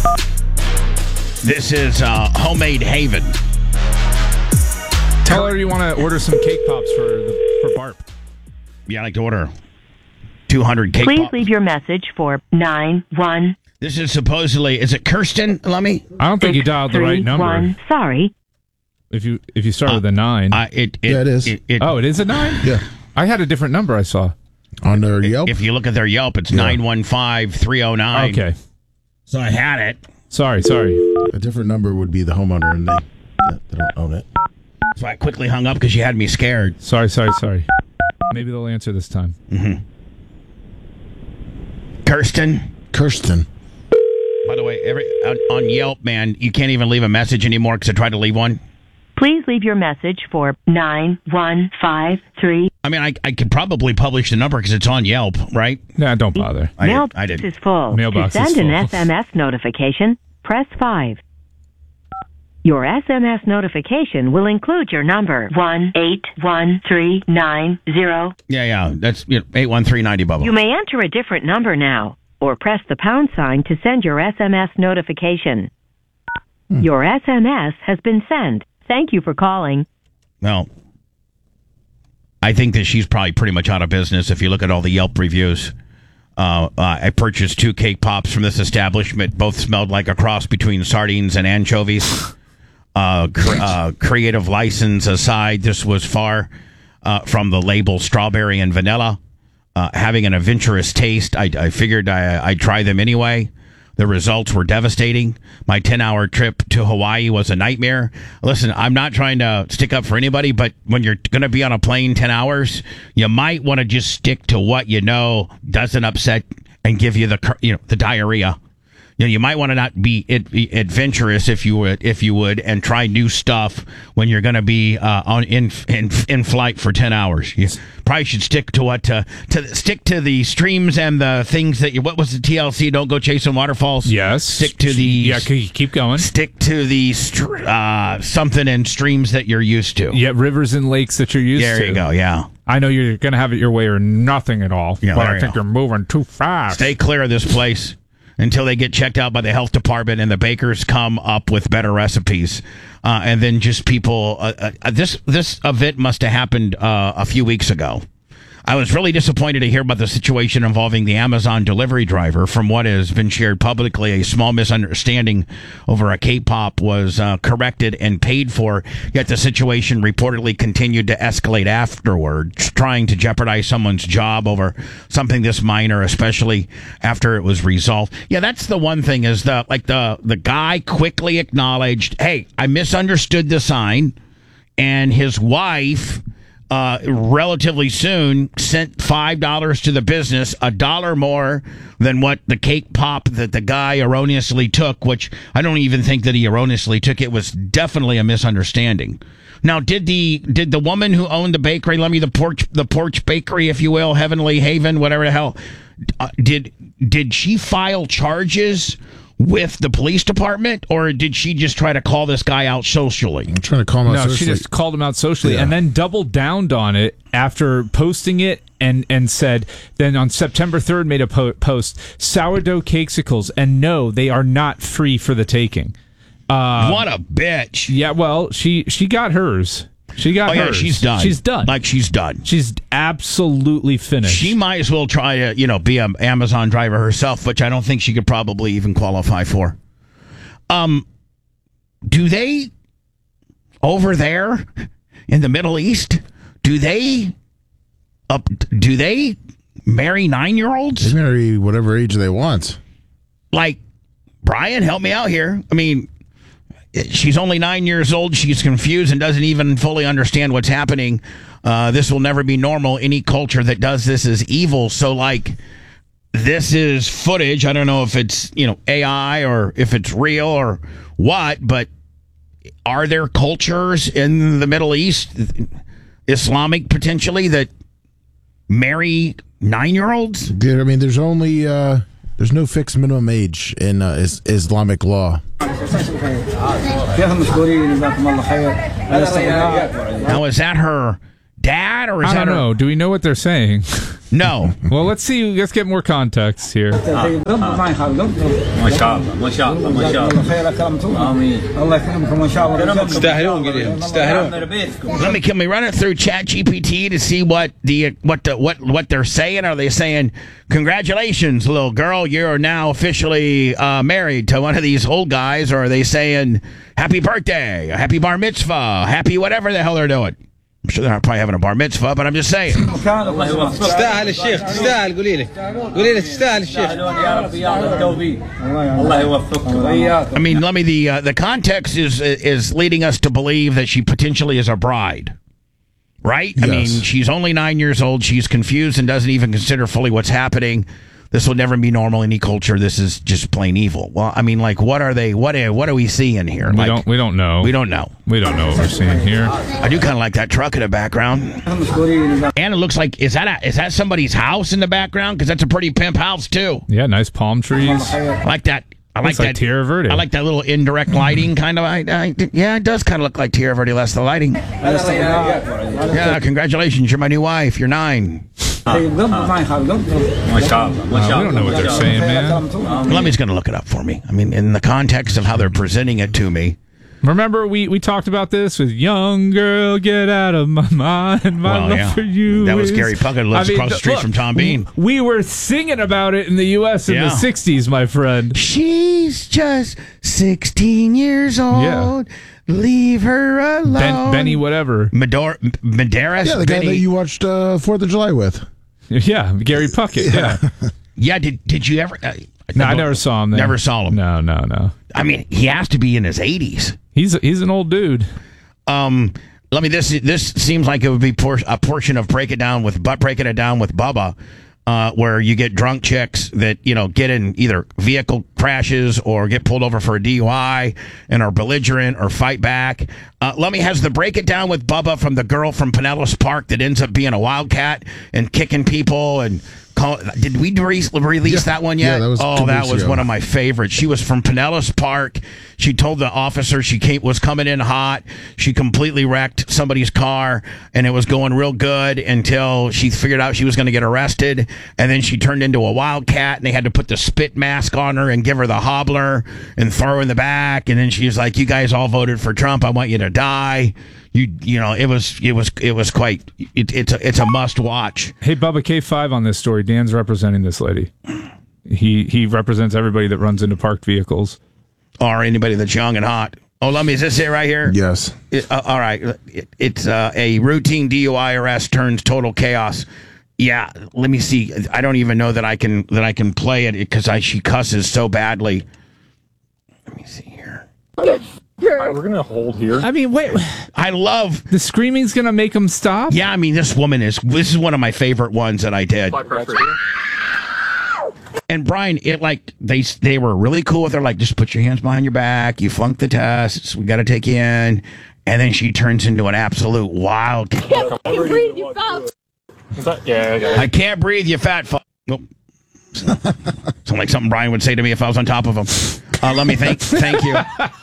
This is Homemade Haven. Tell her you want to order some cake pops for Barb. Yeah, I'd like to order 200 cake Please pops. leave your message for 91. This is supposedly, is it Kirsten, Lummy? I don't think you dialed the right number. Sorry. If you start with a 9. It is. It is a 9? Yeah. I had a different number I saw. On their Yelp? If you look at their Yelp, it's 915-309. Okay. So I had it. Sorry. A different number would be the homeowner, and they don't own it. So I quickly hung up because you had me scared. Sorry. Maybe they'll answer this time. Mm-hmm. Kirsten. By the way, on Yelp, man, you can't even leave a message anymore because I tried to leave one. Please leave your message for 9153. I mean, I could probably publish the number because it's on Yelp, right? Nah, don't bother. Mailbox is full. Mailbox to is send an full. SMS notification, press 5. Your SMS notification will include your number, 181390. Yeah, that's 81390, Bubba. You may enter a different number now, or press the pound sign to send your SMS notification. Your SMS has been sent. Thank you for calling. Well, I think that she's probably pretty much out of business if you look at all the Yelp reviews. I purchased 2 cake pops from this establishment. Both smelled like a cross between sardines and anchovies. Creative license aside, this was far from the label strawberry and vanilla. Having an adventurous taste, I figured I'd try them anyway. The results were devastating. My 10-hour trip to Hawaii was a nightmare. Listen, I'm not trying to stick up for anybody, but when you're going to be on a plane 10 hours, you might want to just stick to what you know doesn't upset and give you the diarrhea. You might want to not be adventurous if you would, and try new stuff when you're going to be in flight for 10 hours. You probably should stick to stick to the streams and the things that what was the TLC? Don't go chasing waterfalls. Yes. Stick to the keep going. Stick to the something and streams that you're used to. Yeah, rivers and lakes that you're used to. There you go. Yeah. I know you're going to have it your way or nothing at all, Yeah, but I think you're moving too fast. Stay clear of this place until they get checked out by the health department and the bakers come up with better recipes. And then just people, this event must have happened a few weeks ago. I was really disappointed to hear about the situation involving the Amazon delivery driver. From what has been shared publicly, a small misunderstanding over a K-pop was corrected and paid for, yet the situation reportedly continued to escalate afterwards, trying to jeopardize someone's job over something this minor, especially after it was resolved. Yeah, that's the one thing is the guy quickly acknowledged, hey, I misunderstood the sign, and his wife relatively soon sent $5 to the business, $1 more than what the cake pop that the guy erroneously took, which I don't even think that he erroneously took. It was definitely a misunderstanding. Now, did the woman who owned the bakery, let me the porch bakery, if you will, Heavenly Haven, whatever the hell, did she file charges with the police department, or did she just try to call this guy out socially? I'm trying to call him out socially. No, she just called him out socially and then doubled down on it after posting it and said, then on September 3rd made a post, sourdough cakesicles, and no, they are not free for the taking. What a bitch. Yeah, well, she got hers. She got hers. She's done. She's done. She's done. She's absolutely finished. She might as well try to, be an Amazon driver herself, which I don't think she could probably even qualify for. Do they, over there in the Middle East, do they marry 9-year-olds? They marry whatever age they want. Like, Brian, help me out here. I mean, she's only 9 years old. She's confused and doesn't even fully understand what's happening. This will never be normal. Any culture that does this is evil. So, this is footage. I don't know if it's, AI or if it's real or what, but are there cultures in the Middle East, Islamic potentially, that marry 9-year-olds? Dude, I mean, there's only... there's no fixed minimum age in Islamic law. Now, is that her dad or is I that don't know. Do we know what they're saying? No. Well, let's see. Let's get more context here. Can we run it through ChatGPT to see what they're saying? Are they saying, "Congratulations, little girl, you're now officially married to one of these old guys," or are they saying, "Happy birthday, happy bar mitzvah, happy whatever the hell they're doing"? I'm sure they're probably having a bar mitzvah, but I'm just saying. تستاهل الشيخ تستاهل قولي لي تستاهل الشيخ. I mean, let me the context is leading us to believe that she potentially is a bride. Right? I mean, she's only 9 years old. She's confused and doesn't even consider fully what's happening. This will never be normal in any culture. This is just plain evil. Well, I mean, like, what are they? What are we seeing here? We don't know. We don't know. We don't know what we're seeing here. I do kind of like that truck in the background. And it looks like is that somebody's house in the background? Because that's a pretty pimp house too. Yeah, nice palm trees. I like that. I like that. Tierra Verde. I like that little indirect lighting kind of. Yeah, it does kind of look like Tierra Verde, less the lighting. Yeah, congratulations, you're my new wife. You're 9. We don't know what they're saying, man. Lemmy's going to look it up for me. I mean, in the context of how they're presenting it to me. Remember, we talked about this with "Young Girl, Get Out of My Mind." My love for you. That was Gary Puckett, lives across the street from Tom Bean. We were singing about it in the U.S. in the 60s, my friend. She's just 16 years old. Yeah. Leave her alone. Benny whatever. Medeiros? Yeah, the guy that you watched 4th of July with. Yeah, Gary Puckett. Yeah. Yeah, did you ever... No, I never saw him there. Never saw him. No. I mean, he has to be in his 80s. He's an old dude. This seems like it would be a portion of Breaking It Down with Bubba, where you get drunk chicks that, get in either vehicle crashes or get pulled over for a DUI and are belligerent or fight back. Lummy has the Break It Down with Bubba from the girl from Pinellas Park that ends up being a wildcat and kicking people and did we release that one yet? Yeah, that was one of my favorites. She was from Pinellas Park. She told the officer she was coming in hot. She completely wrecked somebody's car, and it was going real good until she figured out she was going to get arrested. And then she turned into a wildcat, and they had to put the spit mask on her and give her the hobbler and throw her in the back. And then she was like, "You guys all voted for Trump. I want you to die." It was quite. It's a must watch. Hey, Bubba K5 on this story. Dan's representing this lady. He represents everybody that runs into parked vehicles or anybody that's young and hot. Oh, let me. Is this it right here? Yes. All right. It's a routine DUI arrest turns total chaos. Yeah. Let me see. I don't even know that I can play it because she cusses so badly. Let me see here. We're going to hold here. I mean, wait. I love... The screaming's going to make them stop? Yeah, I mean, this is one of my favorite ones that I did. And Brian, they were really cool with her, like, just put your hands behind your back, you flunked the tests, we got to take you in. And then she turns into an absolute wild... I can't breathe, you fat... Yeah. I can't breathe, you fat fuck. Nope. Sounds like something Brian would say to me if I was on top of him. Let me thank you.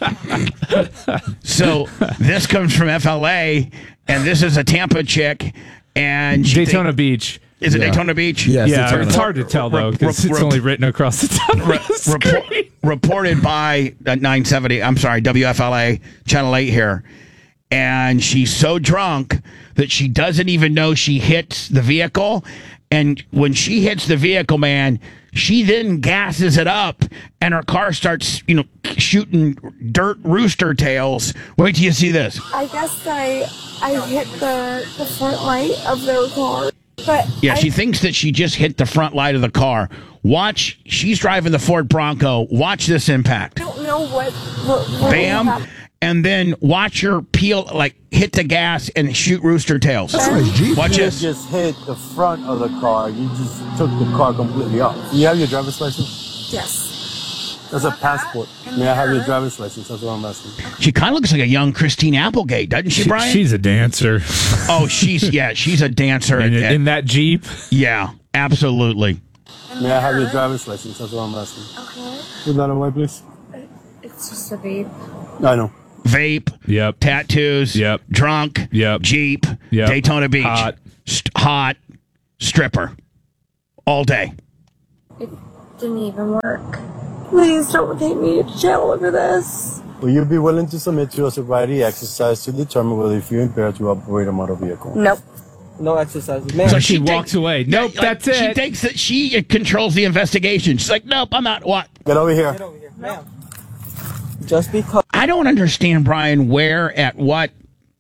So this comes from FLA, and this is a Tampa chick, and Daytona Beach. Is it Daytona Beach? Yes, yeah, it's hard to tell though because it's only written across the top of the screen. Reported by 970. I'm sorry, WFLA Channel 8 here, and she's so drunk that she doesn't even know she hits the vehicle. And when she hits the vehicle, man, she then gasses it up, and her car starts, shooting dirt rooster tails. Wait till you see this. I guess I hit the front light of their car. But yeah, she thinks that she just hit the front light of the car. Watch, she's driving the Ford Bronco. Watch this impact. I don't know what Bam. happened. And then watch her hit the gas and shoot rooster tails. That's a nice Jeep. Watch You this. just hit the front of the car. You just took the car completely off. You have your driver's license? Yes. That's a passport. May I have your driver's license? That's what I'm asking. She kind of looks like a young Christine Applegate, doesn't she, Brian? She's a dancer. Oh, she's a dancer. in that Jeep? Yeah, absolutely. May I have your driver's license? That's what I'm asking. Okay. Put that away, please. It's just a vape. I know. Vape. Yep. Tattoos. Yep. Drunk. Yep. Jeep. Yep. Daytona Beach. Hot. Hot. Stripper. all day. It didn't even work. Please don't take me to jail over this. Will you be willing to submit to a sobriety exercise to determine whether you feel impaired to operate a motor vehicle? Nope. No exercises. Man, So she walks away. Nope, that's it. She thinks that she controls the investigation. She's like, nope, I'm not. What? Get over here. get over here. Ma'am. Just because. I don't understand, Brian, where, at what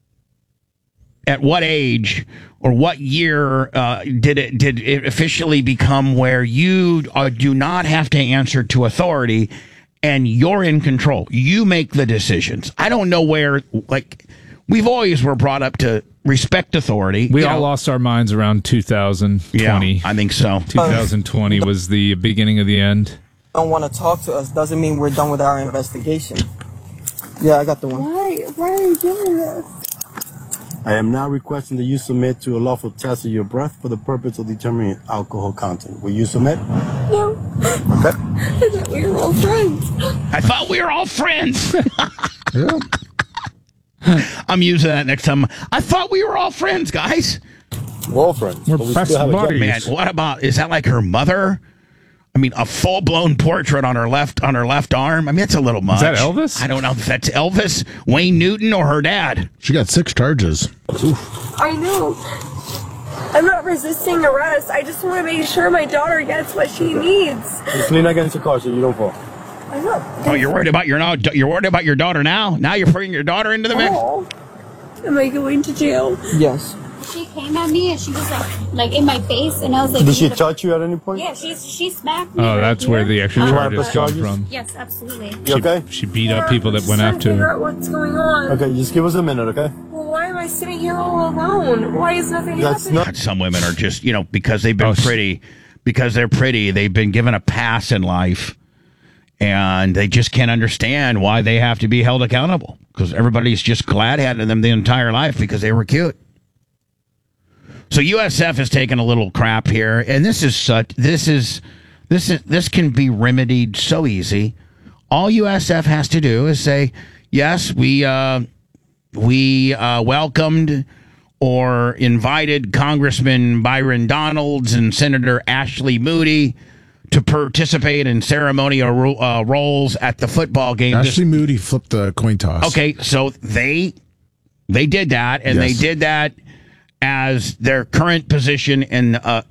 age or what year did it officially become where you do not have to answer to authority and you're in control. You make the decisions. I don't know where, like, we've always were brought up to respect authority. We all lost our minds around 2020. Yeah, I think so. 2020 was the beginning of the end. Don't want to talk to us doesn't mean we're done with our investigation. Yeah, I got the one. Why are you doing this? I am now requesting that you submit to a lawful test of your breath for the purpose of determining alcohol content. Will you submit? No. Okay. I thought we were all friends. I thought we were all friends. Yeah. I'm using that next time. I thought we were all friends, guys. We're all friends. We're but we best still have a job. buddies. Man, what about, is that like her mother? I mean, a full-blown portrait on her left arm. I mean, that's a little much. Is that Elvis? I don't know if that's Elvis, Wayne Newton, or her dad. She got 6 charges. I know. I'm not resisting arrest. I just want to make sure my daughter gets what she needs. Just lean against the car so you don't fall. I'm not. Oh, you're worried about you're worried about your daughter now? Now you're bringing your daughter into the mix? Oh. Am I going to jail? Yes. She came at me and she was like in my face, and I was like, Did she touch you at any point? Yeah, she smacked me. Oh, right that's here. where the extra You charges want to come press from. Yes, absolutely. You okay? She beat up people that went I'm up just trying to figure her. out what's going on. Okay, just give us a minute, okay? Well, why am I sitting here all alone? Why is nothing That's happening? not. Some women are just, because they've been pretty, because they're pretty, they've been given a pass in life, and they just can't understand why they have to be held accountable, because everybody's just glad-handed them the entire life because they were cute. So USF has taken a little crap here, and this can be remedied so easy. All USF has to do is say, yes, we welcomed or invited Congressman Byron Donalds and Senator Ashley Moody to participate in ceremonial roles at the football game. Ashley Moody flipped the coin toss. Okay, so they did that, and Yes. they did that as their current position in a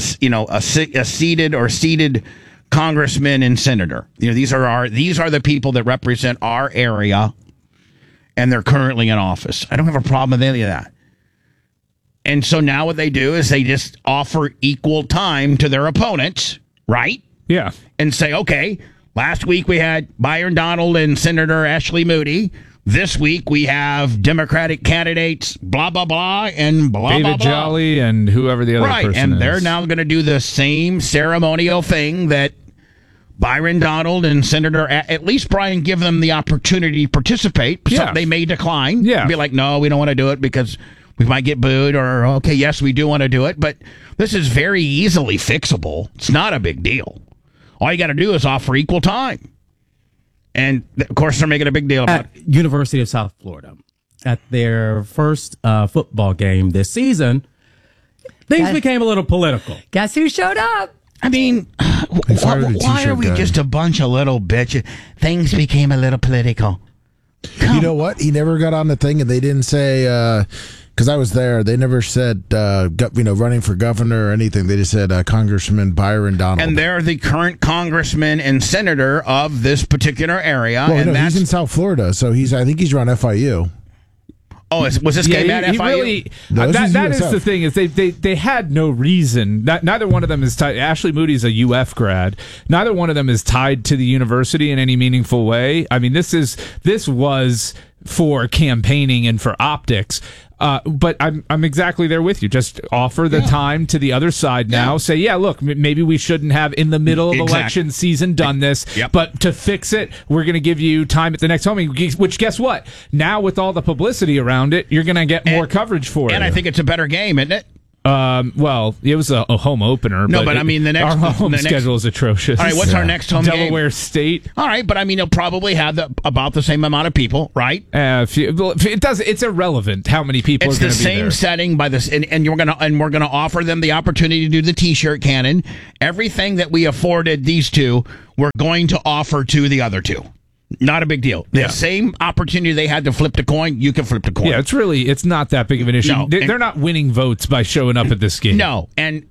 seated congressman and senator. These are the people that represent our area, and they're currently in office. I don't have a problem with any of that. And so now what they do is they just offer equal time to their opponents, right? Yeah. And say, okay, last week we had Byron Donald and Senator Ashley Moody. This week we have Democratic candidates, blah, blah, blah, and blah, David blah, blah. Jolly and whoever the other Right, person and is. they're now going to do the same ceremonial thing that Byron Donald and Senator, at least Brian, give them the opportunity to participate. So Yeah. they may decline. Yeah. Be like, no, we don't want to do it because we might get booed, or, okay, yes, we do want to do it. But this is very easily fixable. It's not a big deal. All you got to do is offer equal time. And, of course, they're making a big deal about it. University of South Florida, at their first football game this season, things became a little political. Guess who showed up? I mean, why are we just a bunch of little bitches? Things became a little political. You know what? He never got on the thing, and they didn't say, because I was there, they never said, running for governor or anything. They just said Congressman Byron Donald. And they're the current congressman and senator of this particular area. Well, and no, he's in South Florida, so I think he's around FIU. Oh, was this game at FIU? Really, No, this is that is USF. the thing, is they had no reason. Neither one of them is tied. Ashley Moody's a UF grad. Neither one of them is tied to the university in any meaningful way. I mean, this was for campaigning and for optics. But I'm exactly there with you. Just offer the time to the other side now. Say, yeah, look, maybe we shouldn't have in the middle of election season done this. Yep. But to fix it, we're going to give you time at the next home. Which, guess what? Now with all the publicity around it, you're going to get more coverage for it. And I think it's a better game, isn't it? Well, it was a home opener. No, but I mean, the next our home schedule is atrocious. All right, what's our next home game? Delaware State. All right, but I mean, he'll probably have about the same amount of people, right? It's irrelevant how many people. It's are the same setting by this, and we're gonna offer them the opportunity to do the T-shirt cannon. Everything that we afforded these two, we're going to offer to the other two. Not a big deal. The same opportunity they had to flip the coin, you can flip the coin. Yeah, it's not that big of an issue. No, they're not winning votes by showing up at this game. No, and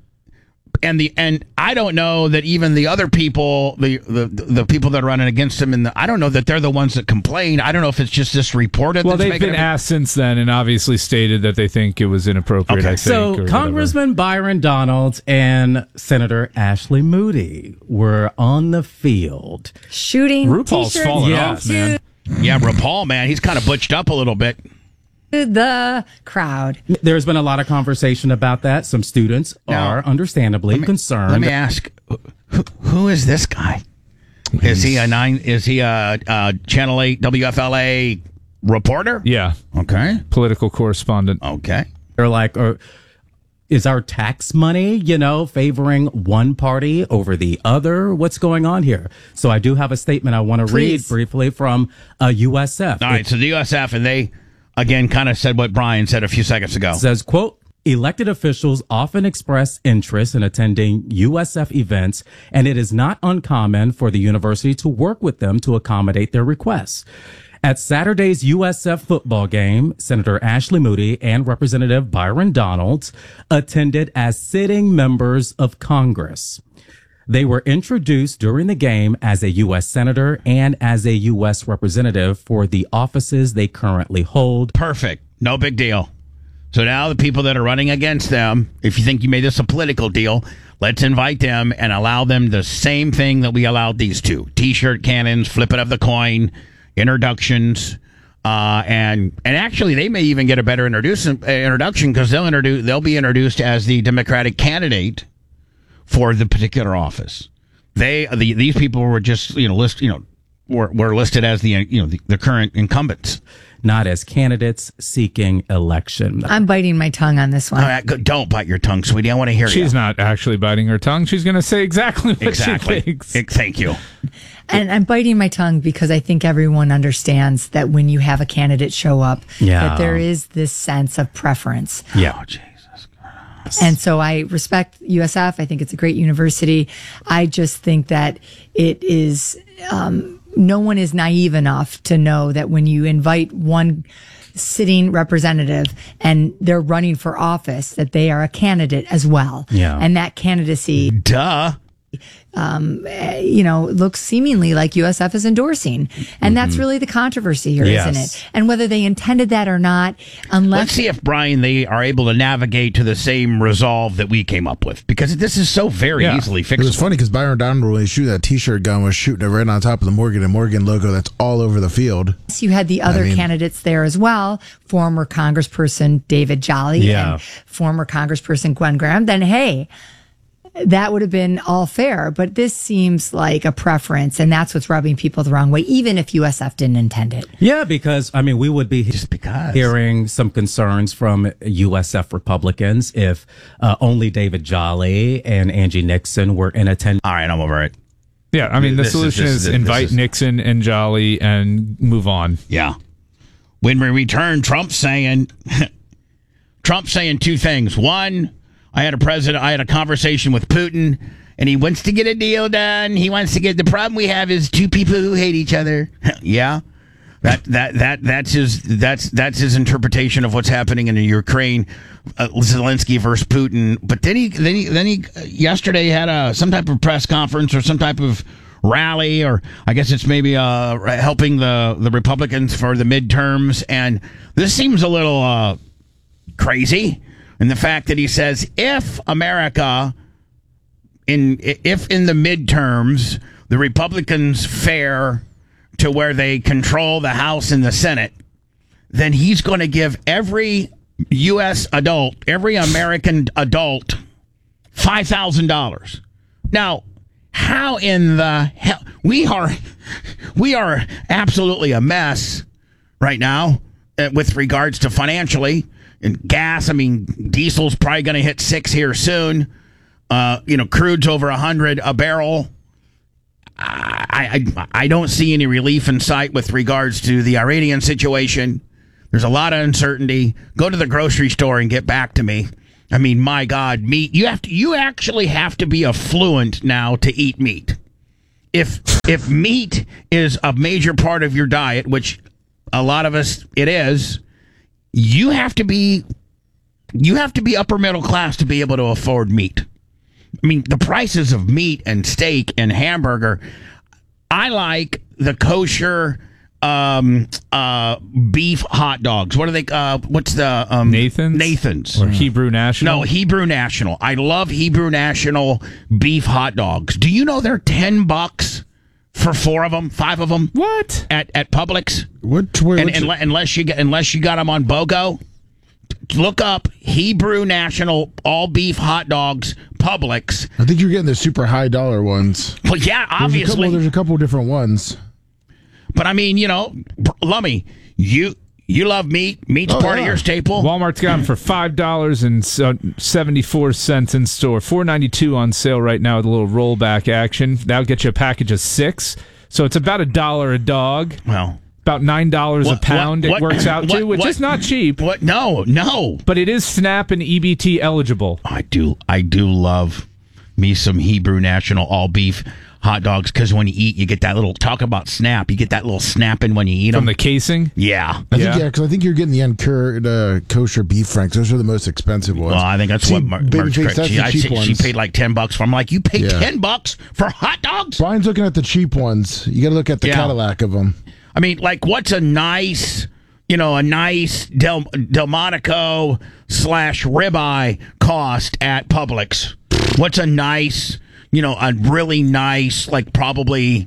I don't know that even the other people, the people that are running against them, I don't know that they're the ones that complain. I don't know if it's just this reported. Well, they've been asked since then, and obviously stated that they think it was inappropriate. Okay. I think. So Congressman Byron Donalds and Senator Ashley Moody were on the field shooting. RuPaul's t-shirts falling off, man. Yeah, RuPaul, man, he's kind of butched up a little bit. The crowd. There's been a lot of conversation about that. Some students are understandably concerned. Let me ask, who is this guy? Is he a Channel 8 WFLA reporter? Yeah. Okay. Political correspondent. Okay. They're like, is our tax money, favoring one party over the other? What's going on here? So I do have a statement I want to read briefly from USF. All right. So the USF, and they, again, kind of said what Brian said a few seconds ago. It says, quote, elected officials often express interest in attending USF events, and it is not uncommon for the university to work with them to accommodate their requests. At Saturday's USF football game, Senator Ashley Moody and Representative Byron Donalds attended as sitting members of Congress. They were introduced during the game as a U.S. Senator and as a U.S. Representative for the offices they currently hold. Perfect. No big deal. So now the people that are running against them, if you think you made this a political deal, let's invite them and allow them the same thing that we allowed these two. T-shirt cannons, flip it of the coin, introductions, and actually they may even get a better introduction because they'll be introduced as the Democratic candidate for the particular office. These people were just were listed as the current incumbents, not as candidates seeking election. I'm biting my tongue on this one. All right, don't bite your tongue, sweetie. I want to hear you. She's not actually biting her tongue. She's going to say exactly what she thinks. Thank you. And I'm biting my tongue because I think everyone understands that when you have a candidate show up, that there is this sense of preference. Yeah. Oh, Jesus Christ. And so I respect USF. I think it's a great university. I just think that it is, no one is naive enough to know that when you invite one sitting representative and they're running for office, that they are a candidate as well. Yeah. And that candidacy. Duh. Looks seemingly like USF is endorsing. And that's really the controversy here, isn't it? And whether they intended that or not, Let's see if, Brian, they are able to navigate to the same resolve that we came up with, because this is so very easily fixable. It was funny because Byron Donald, when he shooting that T-shirt gun, was shooting it right on top of the Morgan & Morgan logo that's all over the field. You had the other candidates there as well, former Congressperson David Jolly and former Congressperson Gwen Graham. Then, hey, that would have been all fair, but this seems like a preference, and that's what's rubbing people the wrong way, even if USF didn't intend it. Yeah, because, we would be hearing some concerns from USF Republicans if only David Jolly and Angie Nixon were in attendance. All right, I'm over it. Yeah, the solution is invite Nixon and Jolly and move on. Yeah. When we return, Trump's saying two things. One, I had a conversation with Putin, and he wants to get a deal done. He wants to get, the problem we have is two people who hate each other. Yeah. That's his interpretation of what's happening in the Ukraine, Zelensky versus Putin. But then he yesterday had some type of press conference or some type of rally, or I guess it's maybe helping the Republicans for the midterms. And this seems a little crazy. And the fact that he says, if America, if in the midterms, the Republicans fare to where they control the House and the Senate, then he's going to give every U.S. adult, every American adult, $5,000. Now, how in the hell? We are absolutely a mess right now with regards to financially. And gas, I mean, diesel's probably going to hit $6 here soon. Crude's over $100 a barrel. I don't see any relief in sight with regards to the Iranian situation. There's a lot of uncertainty. Go to the grocery store and get back to me. I mean, my God, meat. You actually have to be affluent now to eat meat. If meat is a major part of your diet, which a lot of us it is, you have to be upper middle class to be able to afford meat. I mean, the prices of meat and steak and hamburger. I like the kosher beef hot dogs. What are they? What's the Nathan's? Nathan's Or Hebrew National? No, Hebrew National. I love Hebrew National beef hot dogs. Do you know they're $10 for 5 of them? What? At Publix? Unless you got them on BOGO. Look up Hebrew National all beef hot dogs, Publix. I think you're getting the super high dollar ones. Well, yeah, obviously. There's a couple different ones. But I mean, Lummy, you love meat. Meat's part of your staple. Walmart's got them for $5.74 in store. $4.92 on sale right now with a little rollback action. That'll get you a package of 6. So it's about $1 a dog. Well, about $9 a pound. It works out to, which is not cheap. What? No. But it is SNAP and EBT eligible. I do love me some Hebrew National all beef hot dogs, because when you eat, you get that little, talk about snap, you get that little snapping when you eat them. From the casing? Yeah. Because I think you're getting the uncured kosher beef franks. Those are the most expensive ones. Well, I think that's what Merch she paid like $10 for. I'm like, you paid $10 for hot dogs? Brian's looking at the cheap ones. You got to look at the Cadillac of them. I mean, like, what's a nice Delmonico / ribeye cost at Publix? What's a nice, a really nice, like probably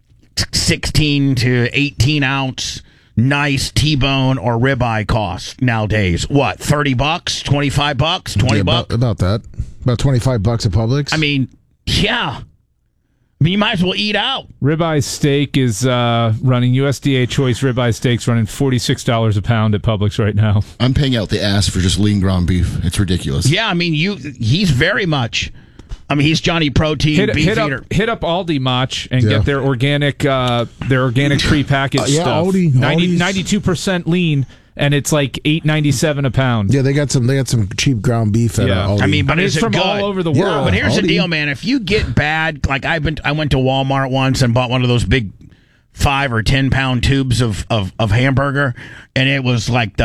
16 to 18 ounce nice T-bone or ribeye cost nowadays? What, $30, $25, $20? About that. About $25 at Publix. I mean, yeah. I mean, you might as well eat out. Ribeye steak is running, USDA choice ribeye steaks running $46 a pound at Publix right now. I'm paying out the ass for just lean ground beef. It's ridiculous. Yeah, I mean, he's very much, he's Johnny Protein beef eater. Hit up Aldi Mach and get their organic prepackaged stuff. Aldi, 92% lean. And it's like $8.97 a pound. Yeah, they got some cheap ground beef at Aldi. I mean, but it's from all over the world. But here's the deal, man. If you get bad, like I went to Walmart once and bought one of those big 5 or 10 pound tubes of hamburger, and it was like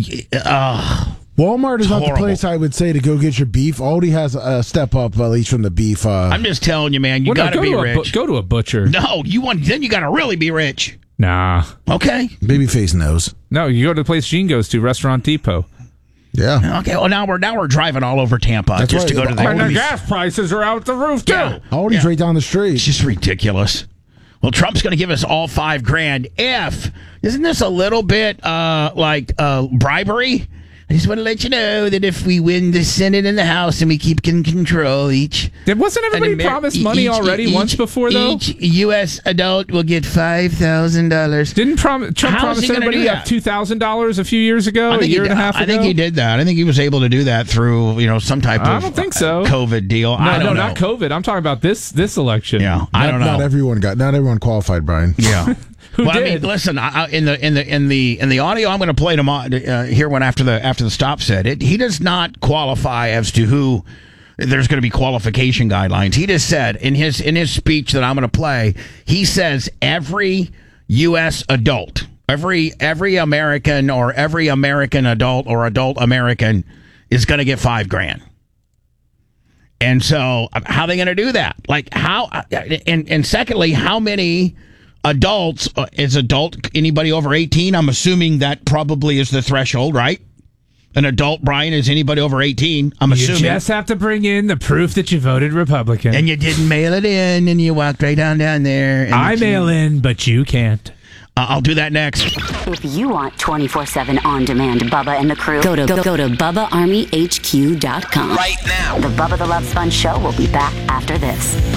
Walmart is not the place I would say to go get your beef. Aldi has a step up, at least from the beef. I'm just telling you, man. You got to be rich. Go to a butcher. No, then you got to really be rich. Nah. Okay. Babyface knows. No, you go to the place Gene goes to, Restaurant Depot. Yeah. Okay. Well, now we're driving all over Tampa just to go to the. And the gas prices are out the roof too. Yeah. Aldi's right down the street. It's just ridiculous. Well, Trump's going to give us all $5,000. Isn't this a little bit like bribery? I just want to let you know that if we win the Senate and the House and we keep control wasn't everybody promised money already once before, though? Each U.S. adult will get $5,000. Didn't Trump promise everybody $2,000 a few years ago, a year and a half ago? I think he did that. I think he was able to do that through some type of I don't think so. COVID deal. No, not COVID. I'm talking about this election. Yeah, I don't know. Not everyone qualified, Brian. Yeah. Well, I mean, listen. In the audio I'm going to play here one after the stop said it. He does not qualify as to who. There's going to be qualification guidelines. He just said in his speech that I'm going to play. He says every U.S. adult, every American or every American adult or adult American is going to get $5,000. And so, how are they going to do that? Like how? And secondly, how many adults is anybody over 18? I'm assuming that probably is the threshold, right? An adult, Brian, is anybody over 18. I'm assuming. You just have to bring in the proof that you voted Republican. And you didn't mail it in, and you walked right down there. And I mail in, but you can't. I'll do that next. If you want 24/7 on-demand Bubba and the crew, go to BubbaArmyHQ.com. Right now. The Bubba the Love Sponge Show will be back after this.